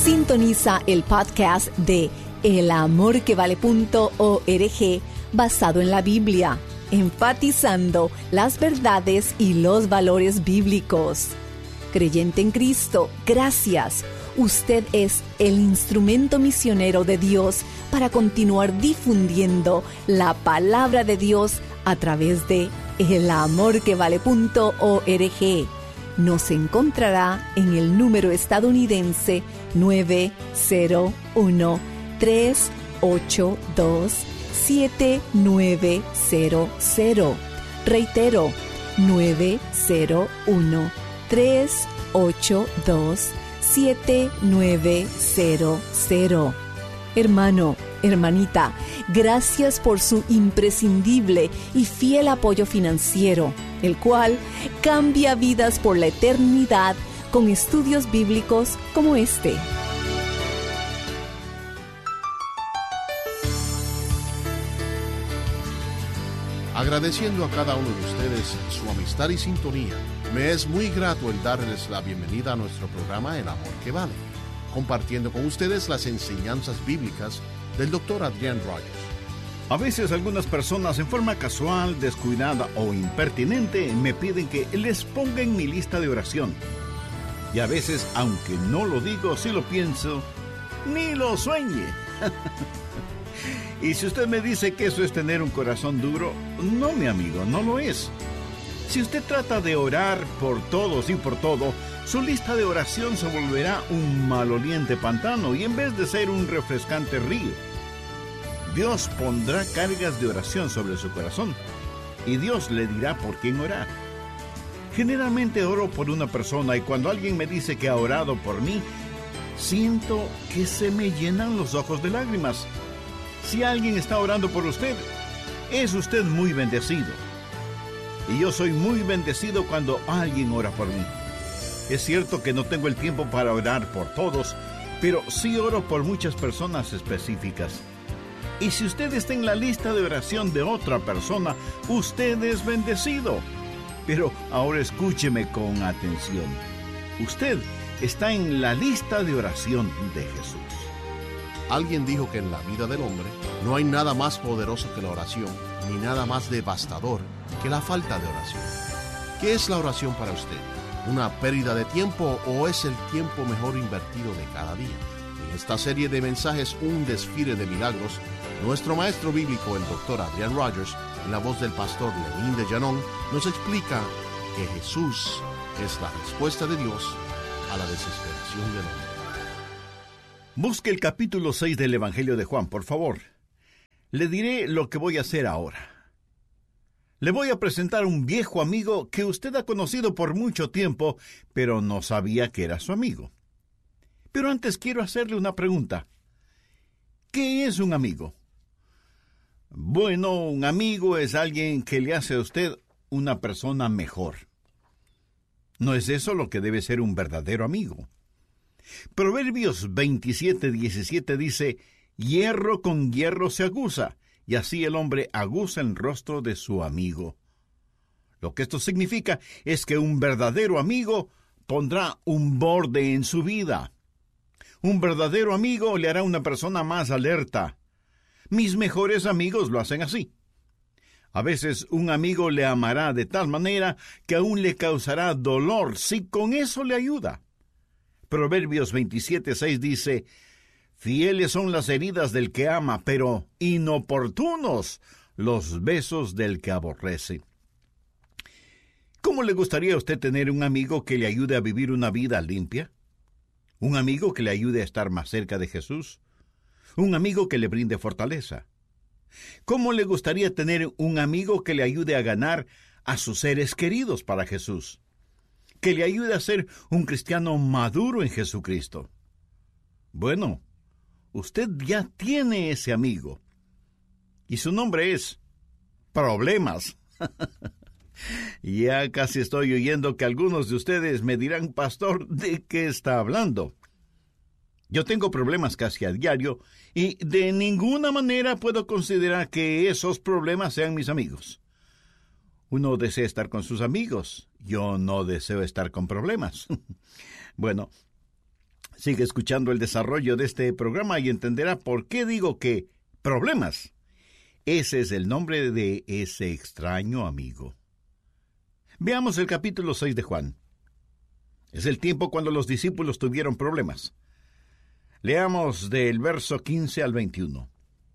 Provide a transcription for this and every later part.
Sintoniza el podcast de elamorquevale.org basado en la Biblia, enfatizando las verdades y los valores bíblicos. Creyente en Cristo, gracias. Usted es el instrumento misionero de Dios para continuar difundiendo la palabra de Dios a través de elamorquevale.org. Nos encontrará en el número estadounidense 901-382-7900. Reitero, 901-382-7900. Hermano, hermanita, gracias por su imprescindible y fiel apoyo financiero, el cual cambia vidas por la eternidad con estudios bíblicos como este. Agradeciendo a cada uno de ustedes su amistad y sintonía, me es muy grato el darles la bienvenida a nuestro programa El Amor que Vale, compartiendo con ustedes las enseñanzas bíblicas del Dr. Adrian Rogers. A veces algunas personas en forma casual, descuidada o impertinente me piden que les ponga en mi lista de oración. Y a veces, aunque no lo digo, sí lo pienso, ni lo sueñe. Y si usted me dice que eso es tener un corazón duro, no, mi amigo, no lo es. Si usted trata de orar por todos y por todo, su lista de oración se volverá un maloliente pantano y en vez de ser un refrescante río. Dios pondrá cargas de oración sobre su corazón y Dios le dirá por quién orar. Generalmente oro por una persona y cuando alguien me dice que ha orado por mí, siento que se me llenan los ojos de lágrimas. Si alguien está orando por usted, es usted muy bendecido. Y yo soy muy bendecido cuando alguien ora por mí. Es cierto que no tengo el tiempo para orar por todos, pero sí oro por muchas personas específicas. Y si usted está en la lista de oración de otra persona, usted es bendecido. Pero ahora escúcheme con atención. Usted está en la lista de oración de Jesús. Alguien dijo que en la vida del hombre no hay nada más poderoso que la oración, ni nada más devastador que la falta de oración. ¿Qué es la oración para usted? ¿Una pérdida de tiempo o es el tiempo mejor invertido de cada día? En esta serie de mensajes, Un desfile de milagros, nuestro maestro bíblico, el Dr. Adrian Rogers, en la voz del pastor Lenín de Llanón, nos explica que Jesús es la respuesta de Dios a la desesperación del hombre. Busque el capítulo 6 del Evangelio de Juan, por favor. Le diré lo que voy a hacer ahora. Le voy a presentar un viejo amigo que usted ha conocido por mucho tiempo, pero no sabía que era su amigo. Pero antes quiero hacerle una pregunta. ¿Qué es un amigo? Bueno, un amigo es alguien que le hace a usted una persona mejor. ¿No es eso lo que debe ser un verdadero amigo? Proverbios 27:17 dice: hierro con hierro se aguza, y así el hombre aguza el rostro de su amigo. Lo que esto significa es que un verdadero amigo pondrá un borde en su vida. Un verdadero amigo le hará una persona más alerta. Mis mejores amigos lo hacen así. A veces un amigo le amará de tal manera que aún le causará dolor si con eso le ayuda. Proverbios 27:6 dice: fieles son las heridas del que ama, pero inoportunos los besos del que aborrece. ¿Cómo le gustaría a usted tener un amigo que le ayude a vivir una vida limpia? ¿Un amigo que le ayude a estar más cerca de Jesús? ¿Un amigo que le brinde fortaleza? ¿Cómo le gustaría tener un amigo que le ayude a ganar a sus seres queridos para Jesús? Que le ayude a ser un cristiano maduro en Jesucristo. Bueno, usted ya tiene ese amigo. Y su nombre es Problemas. Ya casi estoy oyendo que algunos de ustedes me dirán: pastor, ¿de qué está hablando? Yo tengo problemas casi a diario y de ninguna manera puedo considerar que esos problemas sean mis amigos. Uno desea estar con sus amigos. Yo no deseo estar con problemas. Bueno, Sigue escuchando el desarrollo de este programa y entenderá por qué digo que problemas. Ese es el nombre de ese extraño amigo. Veamos el capítulo 6 de Juan. Es el tiempo cuando los discípulos tuvieron problemas. Leamos del verso 15 al 21.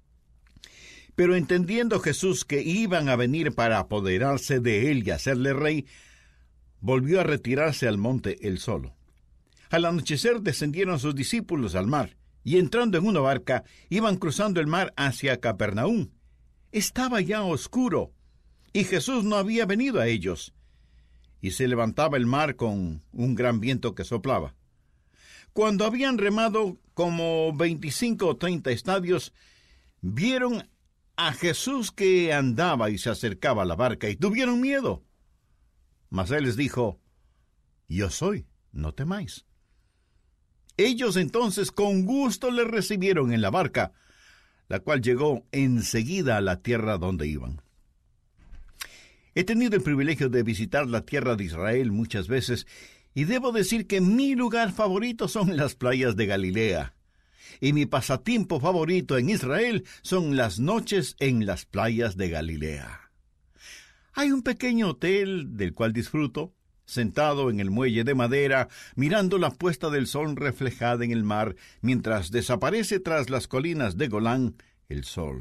Pero entendiendo Jesús que iban a venir para apoderarse de él y hacerle rey, volvió a retirarse al monte él solo. Al anochecer descendieron sus discípulos al mar, y entrando en una barca, iban cruzando el mar hacia Capernaum. Estaba ya oscuro, y Jesús no había venido a ellos, y se levantaba el mar con un gran viento que soplaba. Cuando habían remado como 25 o 30 estadios, vieron a Jesús que andaba y se acercaba a la barca, y tuvieron miedo. Mas él les dijo: Yo soy, no temáis. Ellos entonces con gusto le recibieron en la barca, la cual llegó enseguida a la tierra donde iban. He tenido el privilegio de visitar la tierra de Israel muchas veces, y debo decir que mi lugar favorito son las playas de Galilea. Y mi pasatiempo favorito en Israel son las noches en las playas de Galilea. Hay un pequeño hotel del cual disfruto, sentado en el muelle de madera, mirando la puesta del sol reflejada en el mar, mientras desaparece tras las colinas de Golán el sol.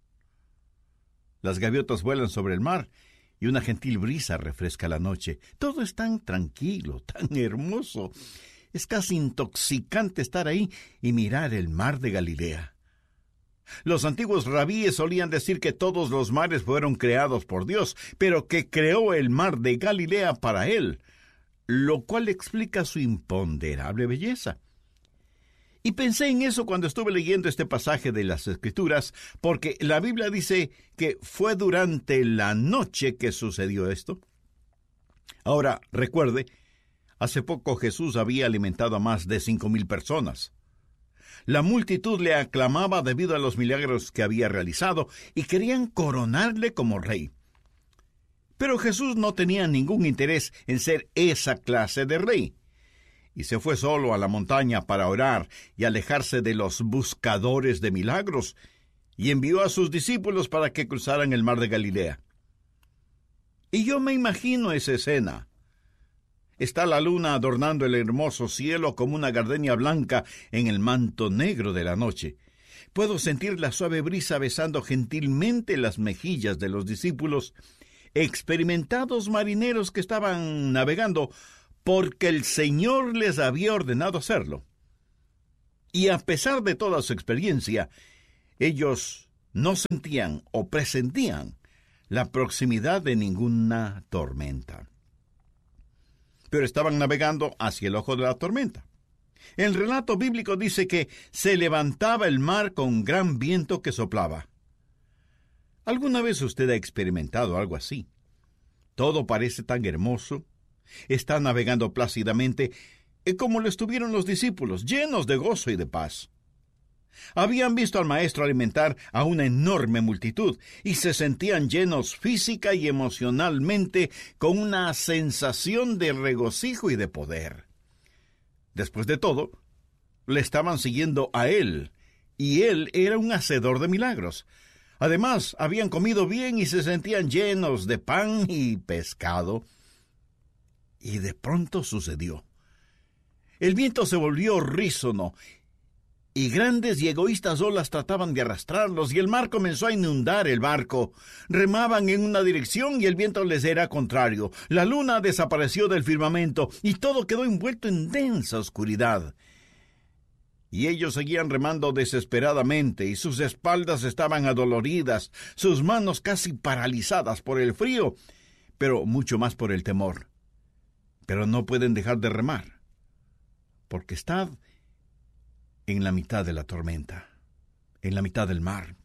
Las gaviotas vuelan sobre el mar, y una gentil brisa refresca la noche. Todo es tan tranquilo, tan hermoso. Es casi intoxicante estar ahí y mirar el mar de Galilea. Los antiguos rabíes solían decir que todos los mares fueron creados por Dios, pero que creó el mar de Galilea para él, lo cual explica su imponderable belleza. Y pensé en eso cuando estuve leyendo este pasaje de las Escrituras, porque la Biblia dice que fue durante la noche que sucedió esto. Ahora, recuerde, hace poco Jesús había alimentado a más de 5,000 personas. La multitud le aclamaba debido a los milagros que había realizado y querían coronarle como rey. Pero Jesús no tenía ningún interés en ser esa clase de rey, y se fue solo a la montaña para orar y alejarse de los buscadores de milagros, y envió a sus discípulos para que cruzaran el mar de Galilea. Y yo me imagino esa escena. Está la luna adornando el hermoso cielo como una gardenia blanca en el manto negro de la noche. Puedo sentir la suave brisa besando gentilmente las mejillas de los discípulos, experimentados marineros que estaban navegando porque el Señor les había ordenado hacerlo. Y a pesar de toda su experiencia, ellos no sentían o presentían la proximidad de ninguna tormenta. Pero estaban navegando hacia el ojo de la tormenta. El relato bíblico dice que se levantaba el mar con gran viento que soplaba. ¿Alguna vez usted ha experimentado algo así? Todo parece tan hermoso. Está navegando plácidamente, como lo estuvieron los discípulos, llenos de gozo y de paz. Habían visto al Maestro alimentar a una enorme multitud y se sentían llenos física y emocionalmente con una sensación de regocijo y de poder. Después de todo, le estaban siguiendo a él, y él era un hacedor de milagros. Además, habían comido bien y se sentían llenos de pan y pescado. Y de pronto sucedió. El viento se volvió horrísono, y grandes y egoístas olas trataban de arrastrarlos, y el mar comenzó a inundar el barco. Remaban en una dirección y el viento les era contrario. La luna desapareció del firmamento, y todo quedó envuelto en densa oscuridad. Y ellos seguían remando desesperadamente, y sus espaldas estaban adoloridas, sus manos casi paralizadas por el frío, pero mucho más por el temor. Pero no pueden dejar de remar, porque están en la mitad de la tormenta, en la mitad del mar.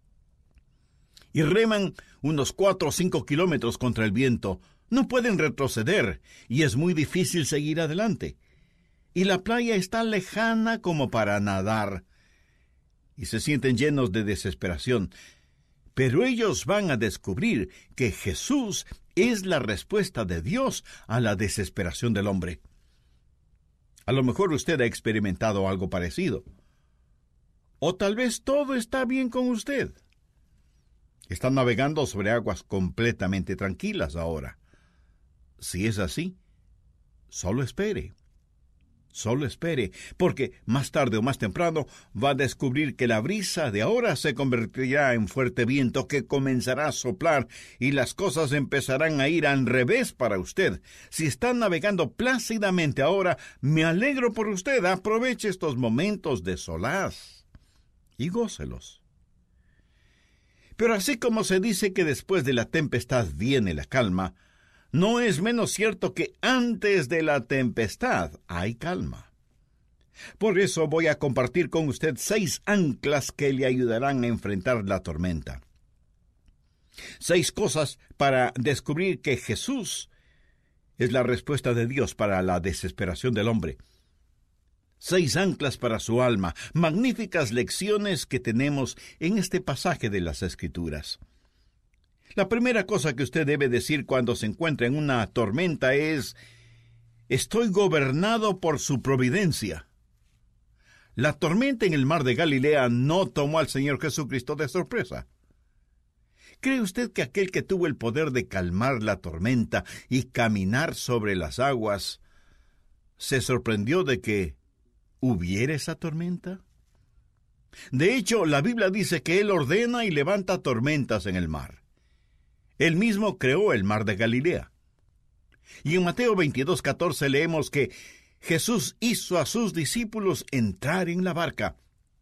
Y reman unos 4 o 5 kilómetros contra el viento. No pueden retroceder, y es muy difícil seguir adelante. Y la playa está lejana como para nadar, y se sienten llenos de desesperación. Pero ellos van a descubrir que Jesús es la respuesta de Dios a la desesperación del hombre. A lo mejor usted ha experimentado algo parecido. O tal vez todo está bien con usted. Está navegando sobre aguas completamente tranquilas ahora. Si es así, solo espere. Solo espere, porque más tarde o más temprano va a descubrir que la brisa de ahora se convertirá en fuerte viento que comenzará a soplar y las cosas empezarán a ir al revés para usted. Si está navegando plácidamente ahora, me alegro por usted. Aproveche estos momentos de solaz y gócelos. Pero así como se dice que después de la tempestad viene la calma, no es menos cierto que antes de la tempestad hay calma. Por eso voy a compartir con usted 6 anclas que le ayudarán a enfrentar la tormenta. 6 cosas para descubrir que Jesús es la respuesta de Dios para la desesperación del hombre. 6 anclas para su alma, magníficas lecciones que tenemos en este pasaje de las Escrituras. La primera cosa que usted debe decir cuando se encuentra en una tormenta es: estoy gobernado por su providencia. La tormenta en el mar de Galilea no tomó al Señor Jesucristo de sorpresa. ¿Cree usted que aquel que tuvo el poder de calmar la tormenta y caminar sobre las aguas se sorprendió de que hubiera esa tormenta? De hecho, la Biblia dice que Él ordena y levanta tormentas en el mar. Él mismo creó el mar de Galilea. Y en Mateo 22:14 leemos que Jesús hizo a sus discípulos entrar en la barca.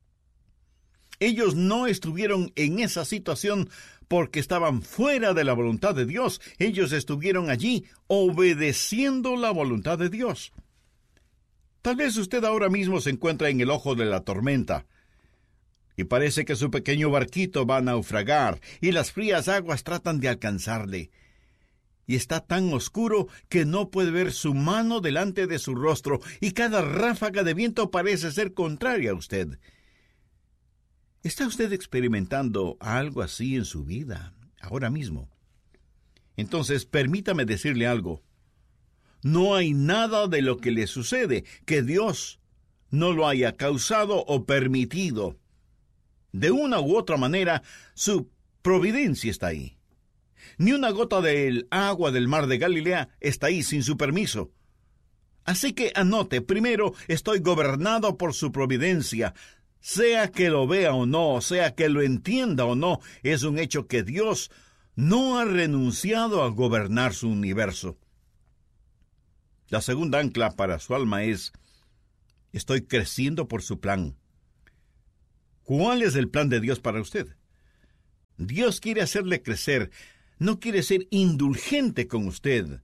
Ellos no estuvieron en esa situación porque estaban fuera de la voluntad de Dios. Ellos estuvieron allí obedeciendo la voluntad de Dios. Tal vez usted ahora mismo se encuentra en el ojo de la tormenta y parece que su pequeño barquito va a naufragar y las frías aguas tratan de alcanzarle. Y está tan oscuro que no puede ver su mano delante de su rostro y cada ráfaga de viento parece ser contraria a usted. ¿Está usted experimentando algo así en su vida ahora mismo? Entonces, permítame decirle algo. No hay nada de lo que le sucede que Dios no lo haya causado o permitido. De una u otra manera, su providencia está ahí. Ni una gota del agua del mar de Galilea está ahí sin su permiso. Así que anote, primero, estoy gobernado por su providencia. Sea que lo vea o no, sea que lo entienda o no, es un hecho que Dios no ha renunciado a gobernar su universo. La segunda ancla para su alma es: estoy creciendo por su plan. ¿Cuál es el plan de Dios para usted? Dios quiere hacerle crecer, no quiere ser indulgente con usted.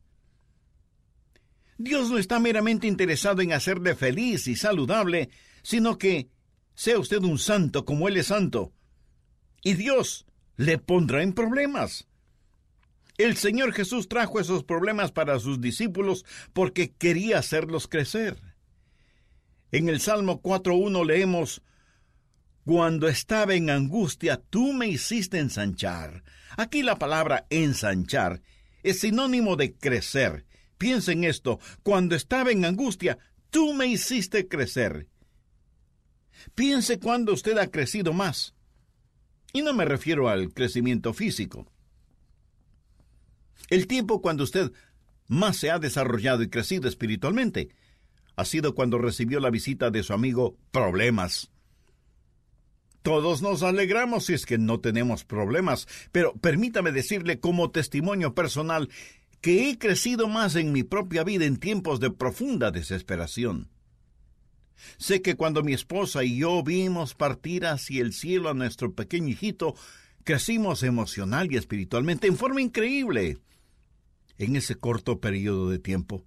Dios no está meramente interesado en hacerle feliz y saludable, sino que sea usted un santo como Él es santo. Y Dios le pondrá en problemas. El Señor Jesús trajo esos problemas para sus discípulos porque quería hacerlos crecer. En el Salmo 4:1 leemos: cuando estaba en angustia, tú me hiciste ensanchar. Aquí la palabra ensanchar es sinónimo de crecer. Piensa en esto: cuando estaba en angustia, tú me hiciste crecer. Piense cuando usted ha crecido más. Y no me refiero al crecimiento físico. El tiempo cuando usted más se ha desarrollado y crecido espiritualmente ha sido cuando recibió la visita de su amigo Problemas. Todos nos alegramos si es que no tenemos problemas, pero permítame decirle como testimonio personal que he crecido más en mi propia vida en tiempos de profunda desesperación. Sé que cuando mi esposa y yo vimos partir hacia el cielo a nuestro pequeño hijito, crecimos emocional y espiritualmente en forma increíble en ese corto periodo de tiempo.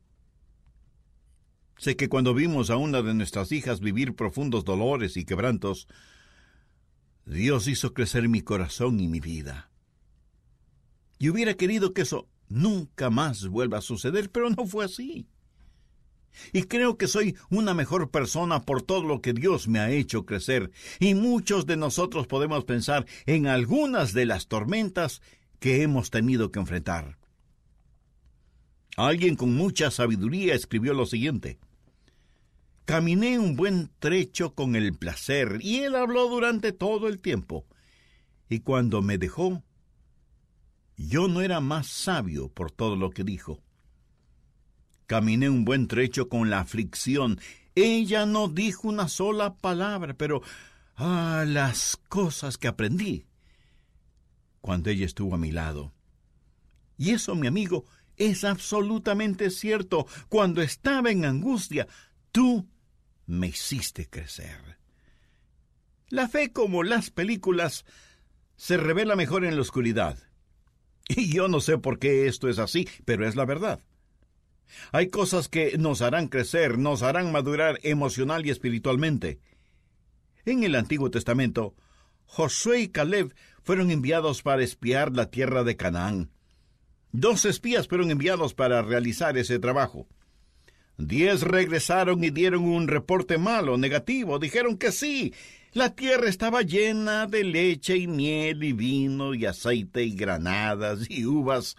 Sé que cuando vimos a una de nuestras hijas vivir profundos dolores y quebrantos, Dios hizo crecer mi corazón y mi vida. Y hubiera querido que eso nunca más vuelva a suceder, pero no fue así. Y creo que soy una mejor persona por todo lo que Dios me ha hecho crecer. Y muchos de nosotros podemos pensar en algunas de las tormentas que hemos tenido que enfrentar. Alguien con mucha sabiduría escribió lo siguiente: Caminé un buen trecho con el placer, y él habló durante todo el tiempo. Y cuando me dejó, yo no era más sabio por todo lo que dijo. Caminé un buen trecho con la aflicción. Ella no dijo una sola palabra, pero las cosas que aprendí cuando ella estuvo a mi lado. Y eso, mi amigo, es absolutamente cierto. Cuando estaba en angustia, tú me hiciste crecer. La fe, como las películas, se revela mejor en la oscuridad. Y yo no sé por qué esto es así, pero es la verdad. Hay cosas que nos harán crecer, nos harán madurar emocional y espiritualmente. En el Antiguo Testamento, Josué y Caleb fueron enviados para espiar la tierra de Canaán. 2 espías fueron enviados para realizar ese trabajo. 10 regresaron y dieron un reporte malo, negativo. Dijeron que sí, la tierra estaba llena de leche y miel y vino y aceite y granadas y uvas.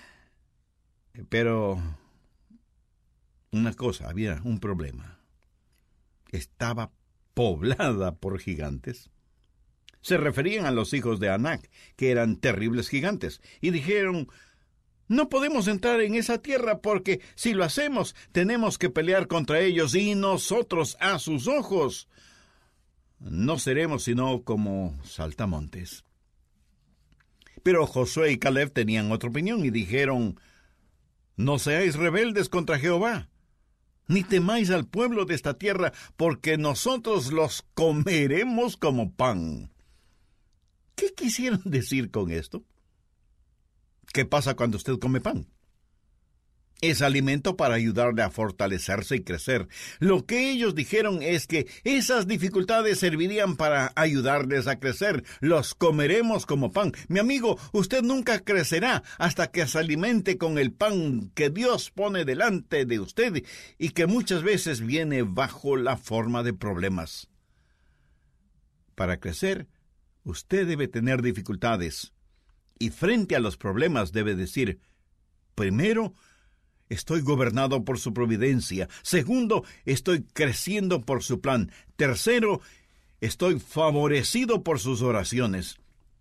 Pero una cosa, había un problema. Estaba poblada por gigantes. Se referían a los hijos de Anac, que eran terribles gigantes, y dijeron: no podemos entrar en esa tierra porque si lo hacemos tenemos que pelear contra ellos y nosotros a sus ojos no seremos sino como saltamontes. Pero Josué y Caleb tenían otra opinión y dijeron: no seáis rebeldes contra Jehová, ni temáis al pueblo de esta tierra, porque nosotros los comeremos como pan. ¿Qué quisieron decir con esto? ¿Qué pasa cuando usted come pan? Es alimento para ayudarle a fortalecerse y crecer. Lo que ellos dijeron es que esas dificultades servirían para ayudarles a crecer. Los comeremos como pan. Mi amigo, usted nunca crecerá hasta que se alimente con el pan que Dios pone delante de usted y que muchas veces viene bajo la forma de problemas. Para crecer, usted debe tener dificultades. Y frente a los problemas debe decir: primero, estoy gobernado por su providencia. Segundo, estoy creciendo por su plan. Tercero, estoy favorecido por sus oraciones.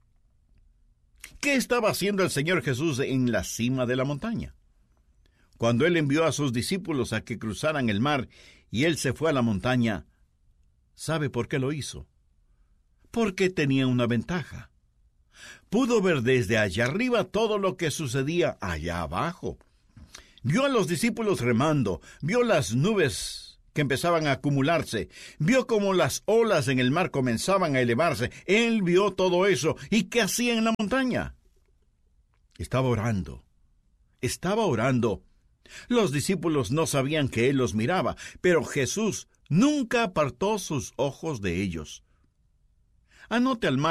¿Qué estaba haciendo el Señor Jesús en la cima de la montaña? Cuando Él envió a sus discípulos a que cruzaran el mar y Él se fue a la montaña, ¿sabe por qué lo hizo? Porque tenía una ventaja. Pudo ver desde allá arriba todo lo que sucedía allá abajo. Vio a los discípulos remando, vio las nubes que empezaban a acumularse, vio cómo las olas en el mar comenzaban a elevarse. Él vio todo eso. ¿Y qué hacía en la montaña? Estaba orando. Los discípulos no sabían que Él los miraba, pero Jesús nunca apartó sus ojos de ellos. Anote al